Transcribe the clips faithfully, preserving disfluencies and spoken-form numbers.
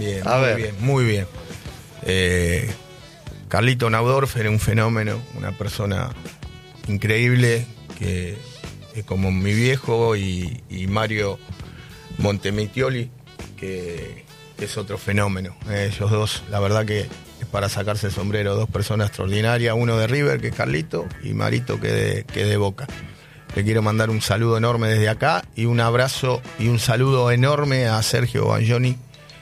bien, A muy ver. bien, muy bien. Eh, Carlito Naudorfer, un fenómeno, una persona increíble, que es como mi viejo, y, y Mario Montemitioli, que, que es otro fenómeno. Eh, ellos dos, la verdad que es para sacarse el sombrero, dos personas extraordinarias, uno de River, que es Carlito, y Marito, que de, que de Boca. Le quiero mandar un saludo enorme desde acá, y un abrazo y un saludo enorme a Sergio Bagnoni,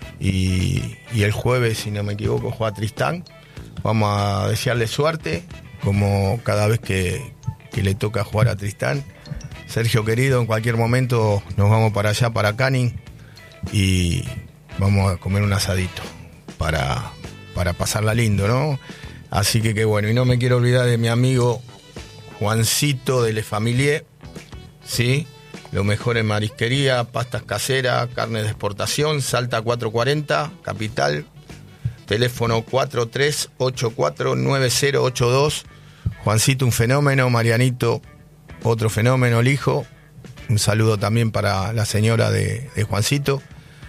y, y el jueves, si no me equivoco, juega Tristán. Vamos a desearle suerte, como cada vez que, que le toca jugar a Tristán. Sergio querido, en cualquier momento nos vamos para allá, para Canning, y vamos a comer un asadito para, para pasarla lindo, ¿no? Así que qué bueno. Y no me quiero olvidar de mi amigo Juancito de Le Familier, ¿sí? Lo mejor en marisquería, pastas caseras, carne de exportación, Salta cuatrocientos cuarenta, Capital. Teléfono cuatro tres ocho cuatro nueve cero ocho dos. Juancito, un fenómeno. Marianito, otro fenómeno, el hijo. Un saludo también para la señora de, de Juancito.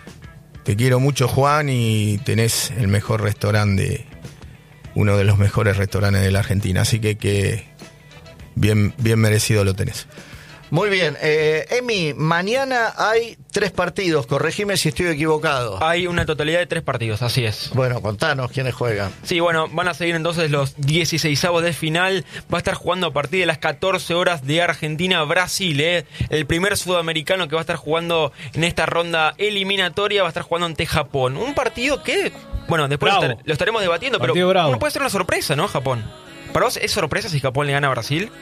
Te quiero mucho, Juan, y tenés el mejor restaurante, uno de los mejores restaurantes de la Argentina. Así que, que bien, bien merecido lo tenés. Muy bien, eh, Emi, mañana hay tres partidos, corregime si estoy equivocado. Hay una totalidad de tres partidos, así es. Bueno, contanos quiénes juegan. Sí, bueno, van a seguir entonces los dieciseisavos de final. Va a estar jugando a partir de las catorce horas de Argentina-Brasil, ¿eh? El primer sudamericano que va a estar jugando en esta ronda eliminatoria va a estar jugando ante Japón. Un partido que, bueno, después lo, estar, lo estaremos debatiendo, partido pero bravo. no puede ser una sorpresa, ¿no, Japón? ¿Para vos es sorpresa si Japón le gana a Brasil?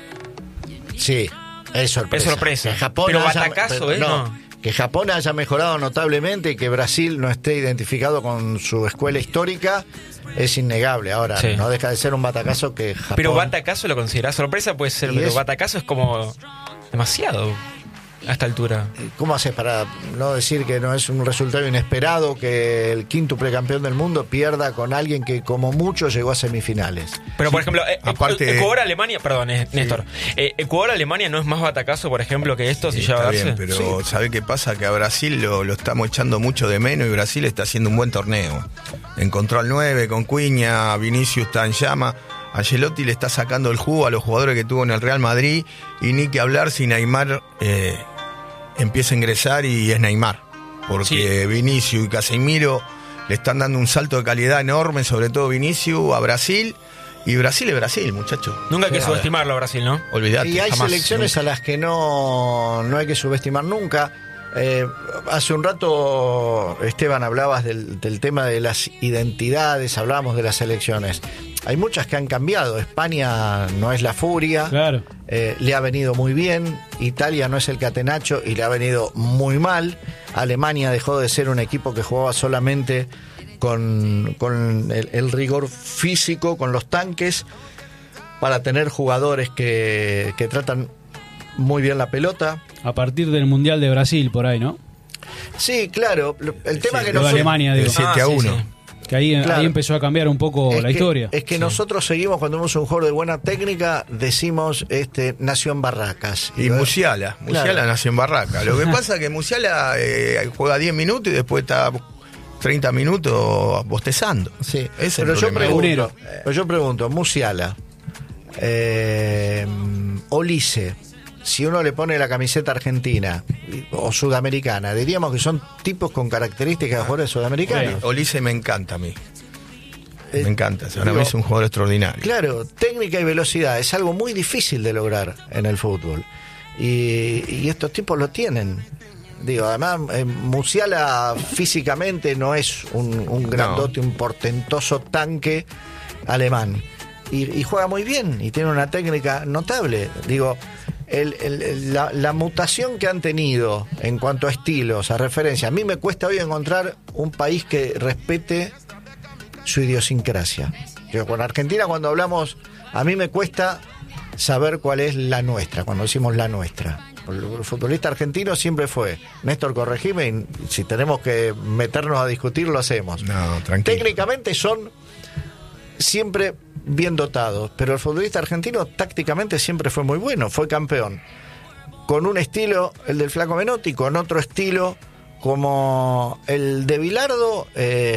Sí. Es sorpresa. Es sorpresa. Que Japón pero haya, batacazo, pero, ¿eh? no, No. Que Japón haya mejorado notablemente y que Brasil no esté identificado con su escuela histórica es innegable. Ahora, Sí. no deja de ser un batacazo que Japón... Pero batacazo lo considerás sorpresa, puede ser, Y pero es- batacazo es como demasiado a esta altura. ¿Cómo haces para no decir que no es un resultado inesperado que el quíntuple campeón del mundo pierda con alguien que como mucho llegó a semifinales? Pero, por ejemplo, eh, aparte- Ecuador-Alemania, perdón, eh, Néstor, eh, Ecuador-Alemania no es más batacazo, por ejemplo, que esto, si Sí, ya va a está darse. bien, pero ¿sabe qué pasa? Que a Brasil lo, lo estamos echando mucho de menos, y Brasil está haciendo un buen torneo. Encontró al nueve con Cuña, Vinicius está en llama. Ancelotti le está sacando el jugo a los jugadores que tuvo en el Real Madrid, y ni que hablar si Neymar eh, empieza a ingresar, y es Neymar. Porque Sí. Vinicius y Casemiro le están dando un salto de calidad enorme, sobre todo Vinicius, a Brasil. Y Brasil es Brasil, muchachos. Nunca hay que Sí, subestimarlo a Brasil, ¿no? Olvídate. Y hay jamás, selecciones nunca. a las que no, no hay que subestimar nunca. Eh, hace un rato, Esteban, hablabas del, del tema de las identidades, hablábamos de las selecciones. Hay muchas que han cambiado. España no es la furia, Claro. eh, le ha venido muy bien. Italia no es el catenacho y le ha venido muy mal. Alemania dejó de ser un equipo que jugaba solamente con, con el, el rigor físico, con los tanques, para tener jugadores que, que tratan muy bien la pelota. A partir del Mundial de Brasil, por ahí, ¿no? Sí, claro. Lo- El tema Sí, que Lo de nosotros... Alemania, digo. El siete Ah, a sí, uno. sí. Que ahí, Claro. ahí empezó a cambiar un poco Es la que- historia. Es que Sí. nosotros seguimos, cuando vemos un jugador de buena técnica, decimos este nació en Barracas. Y Musiala, Musiala Claro. nació en Barraca. Lo que pasa es que Musiala eh, juega diez minutos y después está treinta minutos bostezando. Sí, Ese es el pero yo problema. pregunto, pero yo pregunto, Musiala, eh, Olise, si uno le pone la camiseta argentina o sudamericana, diríamos que son tipos con características de jugadores sudamericanos. Olise me encanta a mí. Eh, Me encanta. Para digo, mí es un jugador extraordinario. Claro, técnica y velocidad es algo muy difícil de lograr en el fútbol. Y, y estos tipos lo tienen. Digo, además, eh, Musiala físicamente no es un, un grandote, un portentoso tanque alemán. Y, y juega muy bien y tiene una técnica notable. Digo, el, el- el- la, la mutación que han tenido en cuanto a estilos, a referencia. A mí me cuesta hoy encontrar un país que respete su idiosincrasia. Yo, con Argentina, cuando hablamos, a mí me cuesta saber cuál es la nuestra, cuando decimos la nuestra. El futbolista argentino siempre fue, Néstor, corregime, y si tenemos que meternos a discutir, lo hacemos. No, tranquilo. Técnicamente son siempre bien dotados, pero el futbolista argentino tácticamente siempre fue muy bueno, fue campeón. Con un estilo, el del Flaco Menotti, con otro estilo, como el de Bilardo, eh,